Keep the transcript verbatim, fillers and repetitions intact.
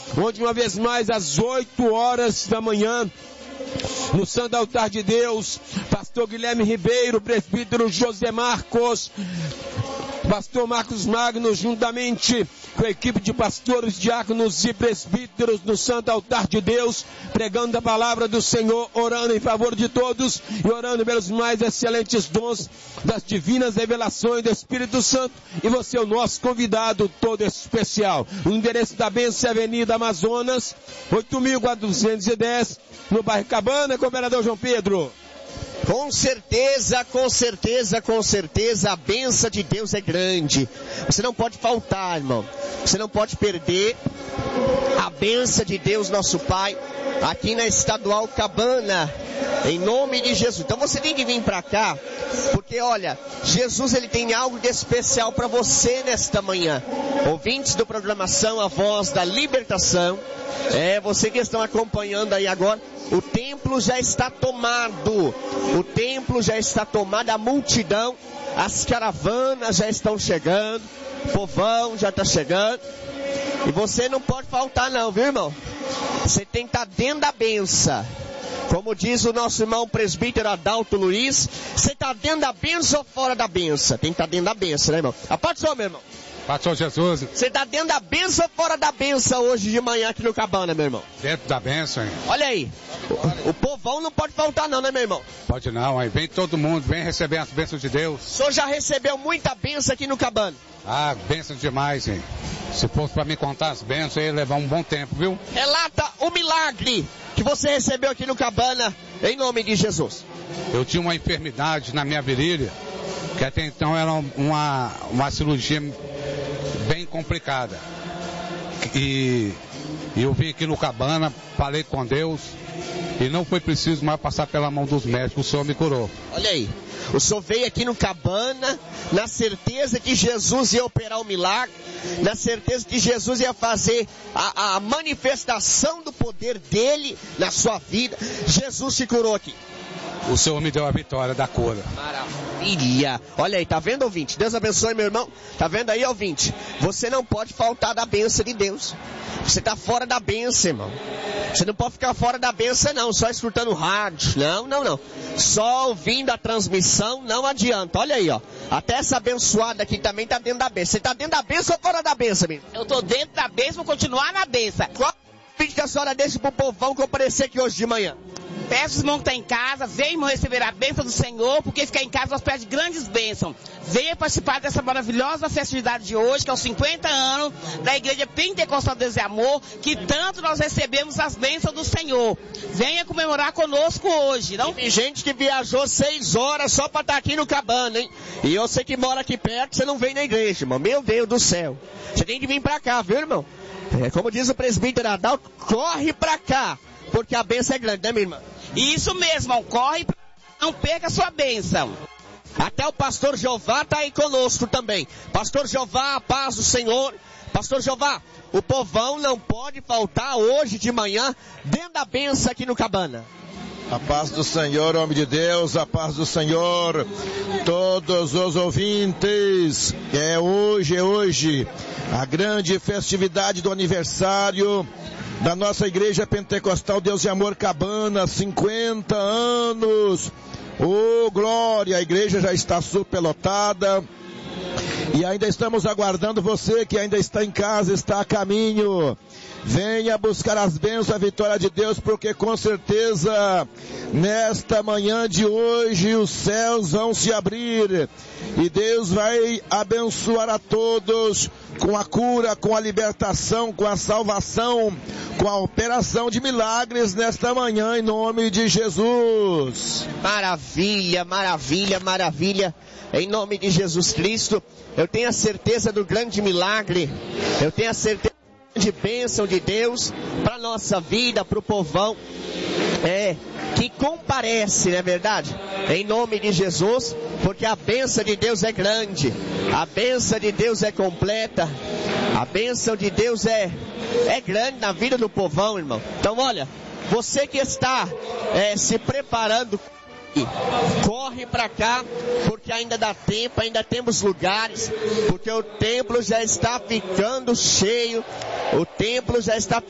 onde uma vez mais às oito horas da manhã, no Santo Altar de Deus, pastor Guilherme Ribeiro, presbítero José Marcos, pastor Marcos Magno, juntamente com a equipe de pastores, diáconos e presbíteros no Santo Altar de Deus, pregando a palavra do Senhor, orando em favor de todos e orando pelos mais excelentes dons das divinas revelações do Espírito Santo. E você é o nosso convidado todo especial. O endereço da bênção é Avenida Amazonas, oito mil quatrocentos e dez, no bairro Cabana, com o vereador João Pedro. Com certeza, com certeza, com certeza, a bênção de Deus é grande. Você não pode faltar, irmão. Você não pode perder a bênção de Deus, nosso Pai, aqui na Estadual Cabana, em nome de Jesus. Então você tem que vir para cá, porque olha, Jesus ele tem algo de especial para você nesta manhã. Ouvintes do programação A Voz da Libertação, é você que estão acompanhando aí agora. O templo já está tomado, o templo já está tomado, a multidão, as caravanas já estão chegando, o povão já está chegando, e você não pode faltar não, viu, irmão? Você tem que estar dentro da benção, como diz o nosso irmão presbítero Adalto Luiz, você está dentro da benção ou fora da benção? Tem que estar dentro da benção, né, irmão? A paz do Senhor, meu irmão. Pastor Jesus. Você está dentro da benção ou fora da benção hoje de manhã aqui no Cabana, meu irmão? Dentro da benção, hein? Olha aí, o, o povão não pode faltar não, né, meu irmão? Pode não, aí vem todo mundo, vem receber as bênçãos de Deus. O senhor já recebeu muita benção aqui no Cabana? Ah, bênção demais, hein? Se fosse para me contar as bênçãos, ia levar um bom tempo, viu? Relata o milagre que você recebeu aqui no Cabana, em nome de Jesus. Eu tinha uma enfermidade na minha virilha, que até então era uma, uma cirurgia bem complicada. E, e eu vim aqui no Cabana, falei com Deus, e não foi preciso mais passar pela mão dos médicos, o Senhor me curou. Olha aí, o senhor veio aqui no Cabana, na certeza que Jesus ia operar o milagre, na certeza que Jesus ia fazer a, a manifestação do poder dele na sua vida. Jesus te curou aqui. O Senhor me deu a vitória da cura. Maravilha. Olha aí, tá vendo, ouvinte? Deus abençoe, meu irmão. Tá vendo aí, ouvinte? Você não pode faltar da bênção de Deus. Você tá fora da bênção, irmão. Você não pode ficar fora da bênção, não. Só escutando rádio. Não, não, não. Só ouvindo a transmissão não adianta. Olha aí, ó. Até essa abençoada aqui também tá dentro da bênção. Você tá dentro da bênção ou fora da bênção, menino? Eu tô dentro da bênção, vou continuar na bênção. Qual o vídeo que a senhora deixa pro povão que eu aparecer aqui hoje de manhã? Peço os irmãos que estão em casa, venham receber a bênção do Senhor, porque ficar em casa nós perdemos grandes bênçãos. Venha participar dessa maravilhosa festividade de hoje, que é os cinquenta anos da Igreja Pentecostal Deus e Amor, que tanto nós recebemos as bênçãos do Senhor. Venha comemorar conosco hoje. Não? Tem gente que viajou seis horas só para estar aqui no Cabana, hein? E você que mora aqui perto, você não vem na igreja, irmão. Meu Deus do céu. Você tem que vir para cá, viu, irmão? É, como diz o presbítero Adalto, corre para cá, porque a bênção é grande, né, minha irmã? Isso mesmo, irmão. Corre, não perca a sua bênção. Até o pastor Jeová está aí conosco também. Pastor Jeová, a paz do Senhor. Pastor Jeová, o povão não pode faltar hoje de manhã dentro da bênção aqui no Cabana. A paz do Senhor, homem de Deus, a paz do Senhor, todos os ouvintes. É hoje, é hoje, a grande festividade do aniversário da nossa Igreja Pentecostal Deus e Amor Cabana, cinquenta anos. Oh, glória, a igreja já está superlotada. E ainda estamos aguardando você que ainda está em casa, está a caminho. Venha buscar as bênçãos, a vitória de Deus, porque com certeza, nesta manhã de hoje, os céus vão se abrir. E Deus vai abençoar a todos com a cura, com a libertação, com a salvação, com a operação de milagres nesta manhã, em nome de Jesus. Maravilha, maravilha, maravilha. Em nome de Jesus Cristo, eu tenho a certeza do grande milagre. Eu tenho a certeza de bênção de Deus para nossa vida, para o povão, é, que comparece, não é verdade? Em nome de Jesus, porque a bênção de Deus é grande, a bênção de Deus é completa, a bênção de Deus é, é grande na vida do povão, irmão. Então olha, você que está é, se preparando, corre para cá, porque ainda dá tempo, ainda temos lugares, porque o templo já está ficando cheio, o templo já está